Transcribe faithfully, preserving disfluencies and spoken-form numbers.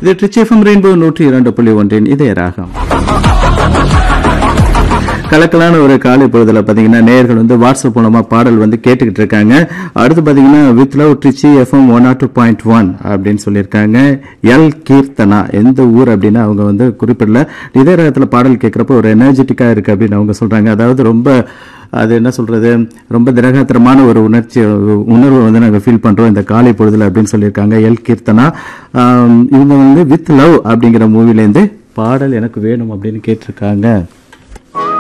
இது Trichy FM rainbow நூற்றி இரண்டு புள்ளி ஒன்றின் இதய ராகம். கலக்கலான ஒரு காலை பொழுதுல பாத்தீங்கன்னா நேயர்கள் வந்து வாட்ஸ்அப் மூலமா பாடல் வந்து கேட்டுக்கிட்டு இருக்காங்க. அடுத்து பாத்தீங்கன்னா with love Trichy FM one not two point one அப்படின்னு சொல்லியிருக்காங்க. எல் கீர்த்தனா எந்த ஊர் அப்படின்னு அவங்க வந்து குறிப்பிடல. இதே ராகத்துல பாடல் கேட்கிறப்ப ஒரு எனர்ஜெட்டிக்கா இருக்கு அப்படின்னு அவங்க சொல்றாங்க. அதாவது ரொம்ப அது என்ன சொல்றது, ரொம்ப திரகாத்திரமான ஒரு உணர்ச்சி உணர்வை வந்து நாங்கள் ஃபீல் பண்றோம் இந்த காலை பொழுதுல அப்படின்னு சொல்லியிருக்காங்க எல் கீர்த்தனா. இவங்க வந்து வித் லவ் அப்படிங்கிற மூவிலேருந்து பாடல் எனக்கு வேணும் அப்படின்னு கேட்டிருக்காங்க.